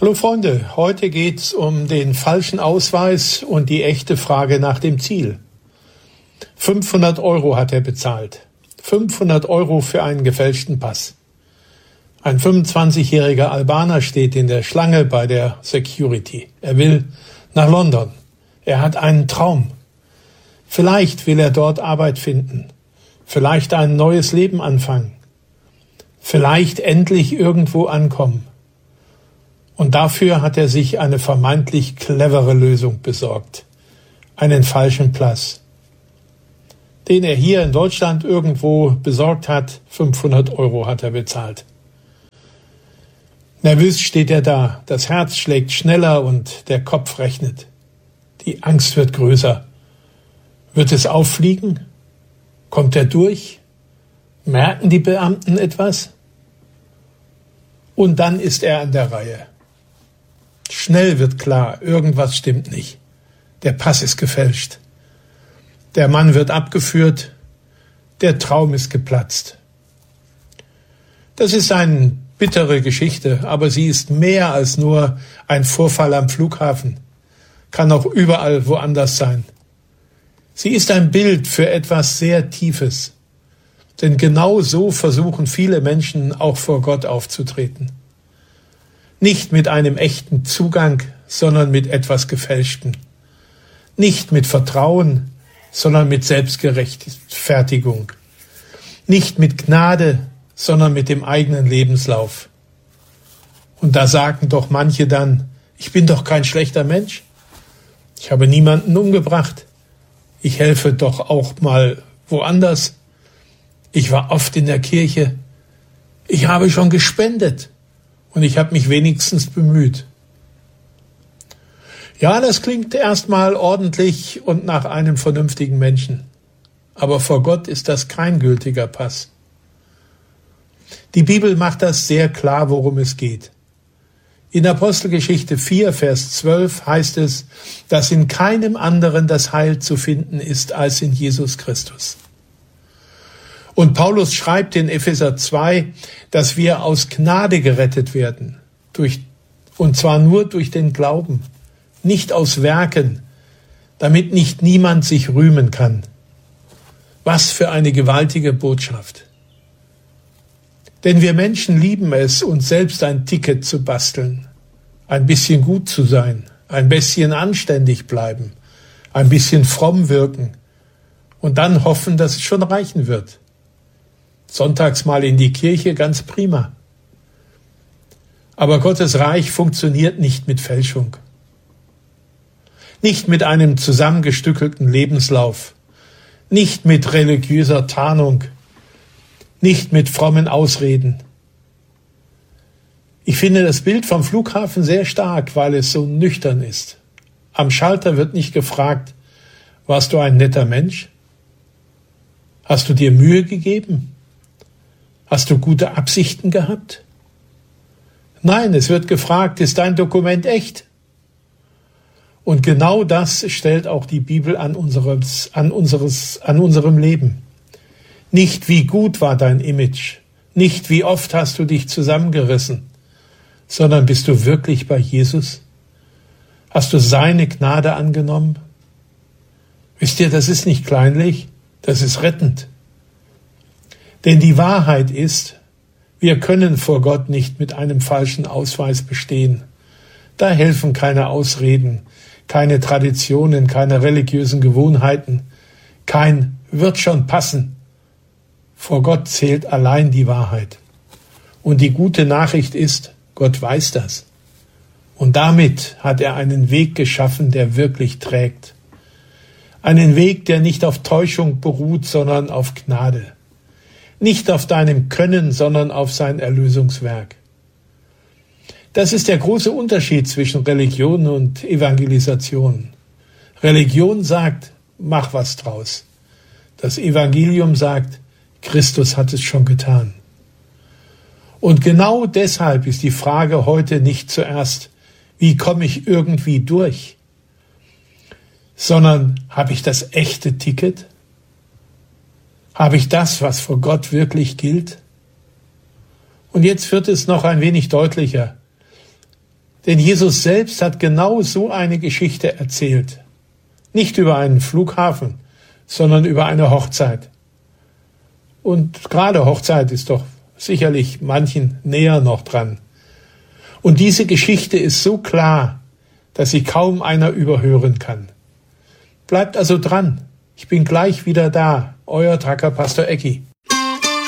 Hallo Freunde, heute geht's um den falschen Ausweis und die echte Frage nach dem Ziel. 500 € hat er bezahlt. 500 € für einen gefälschten Pass. Ein 25-jähriger Albaner steht in der Schlange bei der Security. Er will nach London. Er hat einen Traum. Vielleicht will er dort Arbeit finden. Vielleicht ein neues Leben anfangen. Vielleicht endlich irgendwo ankommen. Und dafür hat er sich eine vermeintlich clevere Lösung besorgt. Einen falschen Pass, den er hier in Deutschland irgendwo besorgt hat. 500 € hat er bezahlt. Nervös steht er da, das Herz schlägt schneller und der Kopf rechnet. Die Angst wird größer. Wird es auffliegen? Kommt er durch? Merken die Beamten etwas? Und dann ist er an der Reihe. Schnell wird klar, irgendwas stimmt nicht. Der Pass ist gefälscht. Der Mann wird abgeführt. Der Traum ist geplatzt. Das ist eine bittere Geschichte, aber sie ist mehr als nur ein Vorfall am Flughafen. Kann auch überall woanders sein. Sie ist ein Bild für etwas sehr Tiefes. Denn genau so versuchen viele Menschen auch vor Gott aufzutreten. Nicht mit einem echten Zugang, sondern mit etwas Gefälschtem. Nicht mit Vertrauen, sondern mit Selbstgerechtfertigung. Nicht mit Gnade, sondern mit dem eigenen Lebenslauf. Und da sagen doch manche dann, ich bin doch kein schlechter Mensch. Ich habe niemanden umgebracht. Ich helfe doch auch mal woanders. Ich war oft in der Kirche. Ich habe schon gespendet. Und ich habe mich wenigstens bemüht. Ja, das klingt erstmal ordentlich und nach einem vernünftigen Menschen. Aber vor Gott ist das kein gültiger Pass. Die Bibel macht das sehr klar, worum es geht. In Apostelgeschichte 4, Vers 12 heißt es, dass in keinem anderen das Heil zu finden ist als in Jesus Christus. Und Paulus schreibt in Epheser 2, dass wir aus Gnade gerettet werden, und zwar nur durch den Glauben, nicht aus Werken, damit nicht niemand sich rühmen kann. Was für eine gewaltige Botschaft. Denn wir Menschen lieben es, uns selbst ein Ticket zu basteln, ein bisschen gut zu sein, ein bisschen anständig bleiben, ein bisschen fromm wirken und dann hoffen, dass es schon reichen wird. Sonntags mal in die Kirche, ganz prima. Aber Gottes Reich funktioniert nicht mit Fälschung. Nicht mit einem zusammengestückelten Lebenslauf. Nicht mit religiöser Tarnung. Nicht mit frommen Ausreden. Ich finde das Bild vom Flughafen sehr stark, weil es so nüchtern ist. Am Schalter wird nicht gefragt, warst du ein netter Mensch? Hast du dir Mühe gegeben? Hast du gute Absichten gehabt? Nein, es wird gefragt, ist dein Dokument echt? Und genau das stellt auch die Bibel an unserem Leben. Nicht wie gut war dein Image, nicht wie oft hast du dich zusammengerissen, sondern bist du wirklich bei Jesus? Hast du seine Gnade angenommen? Wisst ihr, das ist nicht kleinlich, das ist rettend. Denn die Wahrheit ist, wir können vor Gott nicht mit einem falschen Ausweis bestehen. Da helfen keine Ausreden, keine Traditionen, keine religiösen Gewohnheiten, kein wird schon passen. Vor Gott zählt allein die Wahrheit. Und die gute Nachricht ist, Gott weiß das. Und damit hat er einen Weg geschaffen, der wirklich trägt. Einen Weg, der nicht auf Täuschung beruht, sondern auf Gnade. Nicht auf deinem Können, sondern auf sein Erlösungswerk. Das ist der große Unterschied zwischen Religion und Evangelisation. Religion sagt, mach was draus. Das Evangelium sagt, Christus hat es schon getan. Und genau deshalb ist die Frage heute nicht zuerst, wie komme ich irgendwie durch, sondern habe ich das echte Ticket? Habe ich das, was vor Gott wirklich gilt? Und jetzt wird es noch ein wenig deutlicher. Denn Jesus selbst hat genau so eine Geschichte erzählt. Nicht über einen Flughafen, sondern über eine Hochzeit. Und gerade Hochzeit ist doch sicherlich manchen näher noch dran. Und diese Geschichte ist so klar, dass sie kaum einer überhören kann. Bleibt also dran. Ich bin gleich wieder da. Euer Tracker Pastor Ecki.